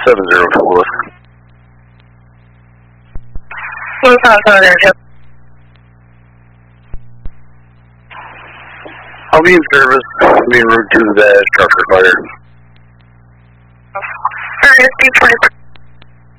70 I'll be in service, being route to the Structure Fighter. Alright,